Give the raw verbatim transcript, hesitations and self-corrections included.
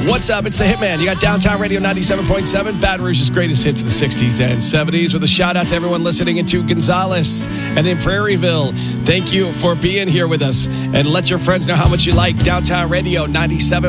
What's up? It's the Hitman. You got Downtown Radio ninety-seven point seven, Baton Rouge's greatest hits of the sixties and seventies, with a shout out to everyone listening into Gonzales and in Prairieville. Thank you for being here with us, and let your friends know how much you like Downtown Radio ninety-seven